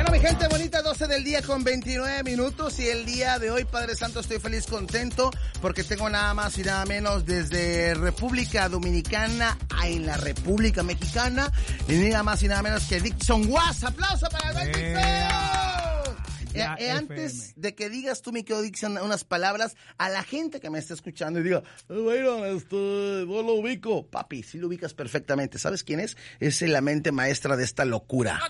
Bueno, mi gente bonita, 12 del día con 29 minutos y el día de hoy, Padre Santo, estoy feliz, contento porque tengo nada más y nada menos desde República Dominicana a en la República Mexicana y nada más y nada menos que Dixon Was. ¡Aplauso para el buen Dixon! Antes de que digas tú, mi querido Dixon, unas palabras a la gente que me está escuchando y diga, bueno, no lo ubico. Papi, sí lo ubicas perfectamente. ¿Sabes quién es? Es la mente maestra de esta locura.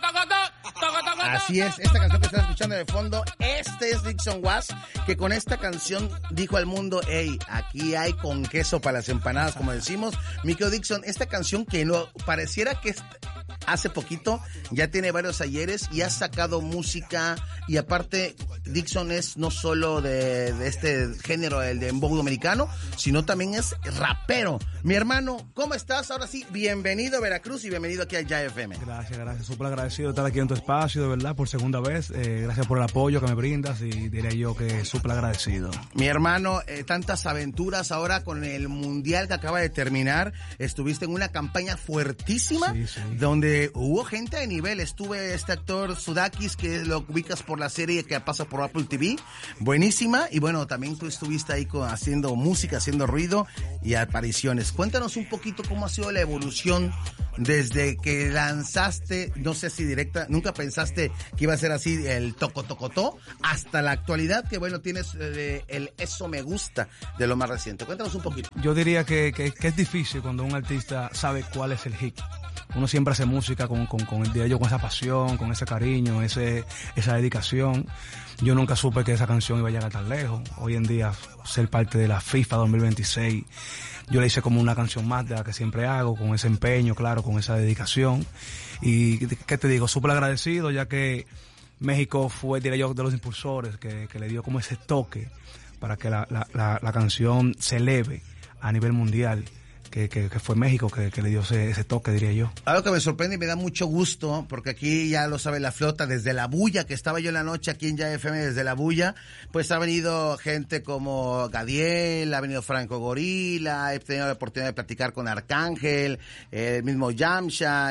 Así es, esta canción que estás escuchando de fondo, este es Dixon Was, que con esta canción dijo al mundo, hey, aquí hay con queso para las empanadas, como decimos. Mi querido Dixon, esta canción que no pareciera que hace poquito ya tiene varios ayeres y ha sacado música y aparte Dixon es no solo de este género, el de dembow dominicano, sino también es rapero. Mi hermano, ¿cómo estás? Ahora sí, bienvenido a Veracruz y bienvenido aquí a Ya FM. Gracias, súper agradecido de estar aquí en tu espacio, de verdad, por segunda vez. Gracias por el apoyo que me brindas y diré yo que súper agradecido. Mi hermano, tantas aventuras ahora con el mundial que acaba de terminar. Estuviste en una campaña fuertísima, sí. Donde hubo gente de nivel. Estuve este actor Sudakis, que lo ubicas por la serie que pasa por Apple TV, buenísima. Y bueno, también tú estuviste ahí haciendo música, haciendo ruido y apariciones. Cuéntanos un poquito cómo ha sido la evolución desde que lanzaste, no sé si directa, nunca pensaste que iba a ser así el tocotocotó, hasta la actualidad, que bueno, tienes el Eso Me Gusta de lo más reciente. Cuéntanos un poquito. Yo diría que es difícil cuando un artista sabe cuál es el hit. Uno siempre hace música con esa pasión, con ese cariño, esa dedicación. Yo nunca supe que esa canción iba a llegar tan lejos. Hoy en día, ser parte de la FIFA 2026, yo la hice como una canción más de la que siempre hago, con ese empeño, claro, con esa dedicación. Y, ¿qué te digo? Súper agradecido, ya que México fue, diría yo, de los impulsores que le dio como ese toque para que la canción se eleve a nivel mundial. Que fue México que le dio ese toque, diría yo. Algo que me sorprende y me da mucho gusto, porque aquí ya lo sabe la flota, desde La Bulla, que estaba yo en la noche aquí en Ya FM, desde La Bulla, pues ha venido gente como Gadiel, ha venido Franco Gorila, he tenido la oportunidad de platicar con Arcángel, el mismo Yamcha,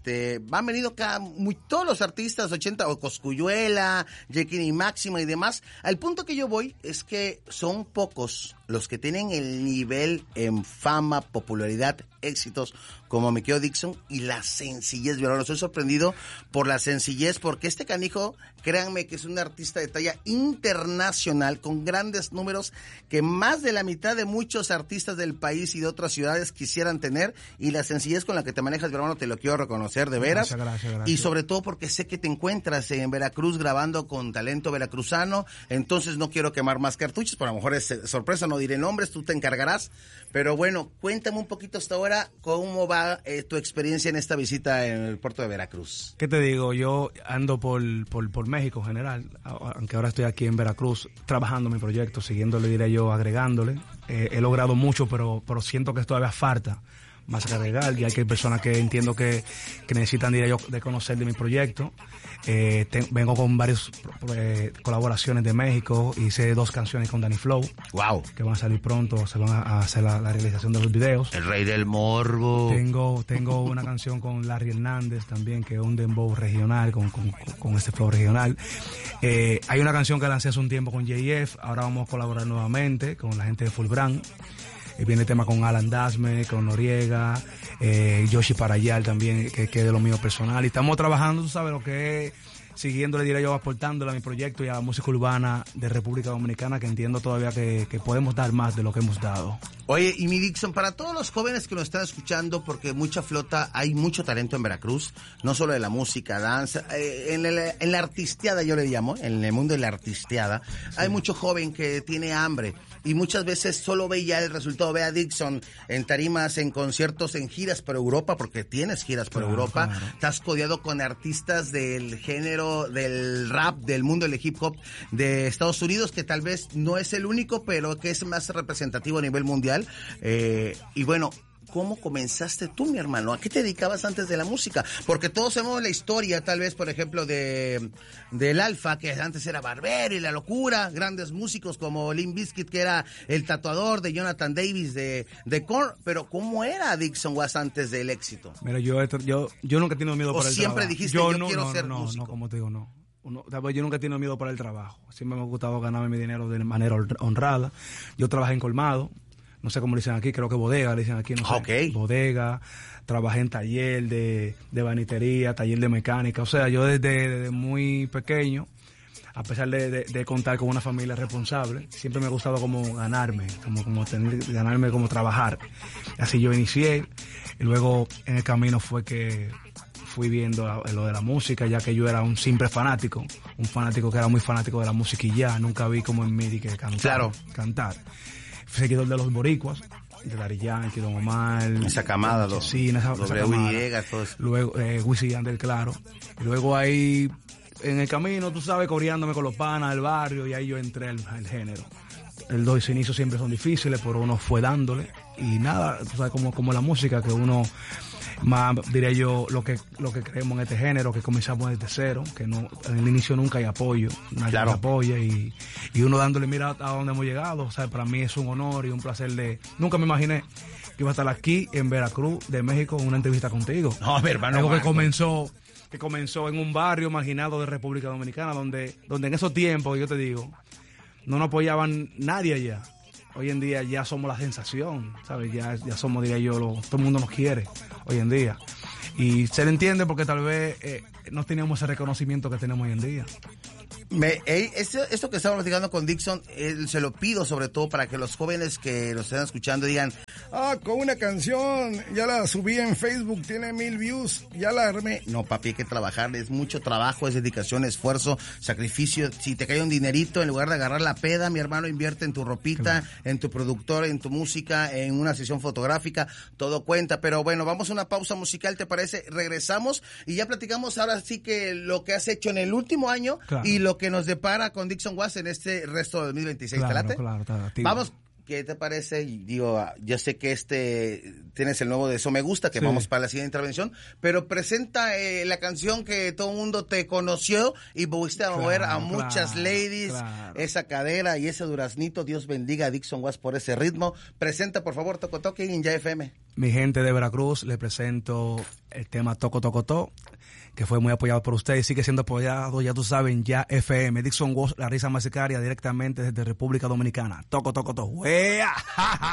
han venido todos los artistas, 80, o Coscuyuela, Jekin y Máxima y demás. Al punto que yo voy es que son pocos los que tienen el nivel en fama, popularidad, éxitos, como mi querido Dixon, y la sencillez. Yo ahora estoy sorprendido por la sencillez, porque este canijo, créanme que es un artista de talla internacional, con grandes números, que más de la mitad de muchos artistas del país y de otras ciudades quisieran tener, y la sencillez con la que te manejas, mi hermano, te lo quiero reconocer, de veras. Gracias. Y sobre todo porque sé que te encuentras en Veracruz grabando con talento veracruzano, entonces no quiero quemar más cartuchos, pero a lo mejor es sorpresa, no diré nombres, tú te encargarás, pero bueno, cuéntame un poquito hasta ahora cómo va tu experiencia en esta visita en el puerto de Veracruz. ¿Qué te digo? Yo ando por México en general, aunque ahora estoy aquí en Veracruz trabajando mi proyecto, siguiéndole, diré yo, agregándole. He logrado mucho, pero siento que todavía falta más que agregar, y hay personas que entiendo que necesitan, diría yo, de conocer de mi proyecto. Vengo con varias colaboraciones de México, hice 2 canciones con Danny Flow. Wow. Que van a salir pronto, se van a hacer la realización de los videos. El rey del morbo. Tengo una canción con Larry Hernández también, que es un dembow regional, con este flow regional. Hay una canción que lancé hace un tiempo con JF, ahora vamos a colaborar nuevamente con la gente de Full Brand. Viene el tema con Alan Dasme, con Noriega, Yoshi Parayal también, que es de lo mío personal. Y estamos trabajando, tú sabes, lo que es siguiéndole, diré yo, aportándole a mi proyecto y a la música urbana de República Dominicana, que entiendo todavía que podemos dar más de lo que hemos dado. Oye, y mi Dixon, para todos los jóvenes que nos están escuchando, porque mucha flota, hay mucho talento en Veracruz, no solo de la música, danza, en la artisteada yo le llamo, en el mundo de la artisteada, sí. Hay mucho joven que tiene hambre y muchas veces solo ve ya el resultado, ve a Dixon en tarimas, en conciertos, en giras por Europa, porque tienes giras por Europa, claro. Estás codeado con artistas del género, del rap, del mundo del hip hop de Estados Unidos, que tal vez no es el único, pero que es más representativo a nivel mundial. Y bueno, ¿cómo comenzaste tú, mi hermano? ¿A qué te dedicabas antes de la música? Porque todos sabemos la historia, tal vez, por ejemplo, del Alfa, que antes era barbero y La Locura, grandes músicos como Limp Bizkit, que era el tatuador de Jonathan Davis de Korn, pero ¿cómo era Dixon Was antes del éxito? Mira, yo nunca he tenido miedo para el trabajo. ¿O siempre dijiste, yo quiero ser músico? No, como te digo, no. Yo nunca he tenido miedo para el trabajo. Siempre me ha gustado ganarme mi dinero de manera honrada. Yo trabajé en colmado, no sé cómo le dicen aquí, creo que bodega, le dicen aquí, no sé. Okay. Bodega, trabajé en taller de banitería, taller de mecánica. O sea, yo desde muy pequeño, a pesar de contar con una familia responsable, siempre me ha gustado como ganarme, ganarme como trabajar. Así yo inicié, y luego en el camino fue que fui viendo lo de la música, ya que yo era un simple fanático, un fanático que era muy fanático de la música y ya, nunca vi como en mí que cantar. Fui seguidor de los boricuas, de Daddy Yankee, Don Omar. Esa camada, sí, en esa camada. Luego, Wisin y Yandel, claro. Y luego ahí, en el camino, tú sabes, coreándome con los panas del barrio, y ahí yo entré al género. Los inicios siempre son difíciles, pero uno fue dándole. Y nada, tú sabes, como la música, que uno, más diría yo, lo que creemos en este género, que comenzamos desde cero, que no, en el inicio nunca hay apoyo, nadie nos apoya, y uno dándole, mira a dónde hemos llegado. O sea, para mí es un honor y un placer nunca me imaginé que iba a estar aquí en Veracruz, de México, en una entrevista contigo. No, mi hermano. Algo que comenzó en un barrio marginado de República Dominicana, donde en esos tiempos, yo te digo, no nos apoyaban nadie allá. Hoy en día ya somos la sensación, ¿sabes? Ya somos, diría yo, todo el mundo nos quiere hoy en día. Y se le entiende porque tal vez no teníamos ese reconocimiento que tenemos hoy en día. Esto que estamos platicando con Dixon, se lo pido sobre todo para que los jóvenes que lo estén escuchando digan, con una canción, ya la subí en Facebook, tiene 1000 views, ya la armé. No, papi, hay que trabajar, es mucho trabajo, es dedicación, esfuerzo, sacrificio. Si te cae un dinerito, en lugar de agarrar la peda, mi hermano, invierte en tu ropita, en tu productor, en tu música, en una sesión fotográfica, todo cuenta. Pero bueno, vamos a una pausa musical, ¿te parece? Regresamos y ya platicamos ahora sí que lo que has hecho en el último año, claro, y lo que nos depara con Dixon Was en este resto de 2026. Claro, ¿Te late? Claro, vamos. ¿Qué te parece? Y digo, yo sé que tienes el nuevo de Eso Me Gusta, que vamos para la siguiente intervención, pero presenta la canción que todo el mundo te conoció y pudiste mover a muchas ladies, esa cadera y ese duraznito. Dios bendiga a Dixon Was por ese ritmo. Presenta, por favor, Toco Toque en Ya FM. Mi gente de Veracruz, le presento el tema Toco Toco To, que fue muy apoyado por ustedes, sigue siendo apoyado, ya tú sabes, Ya FM. Dixon Was, la risa más sicaria, directamente desde República Dominicana. Toco Toco To. ¡Wea!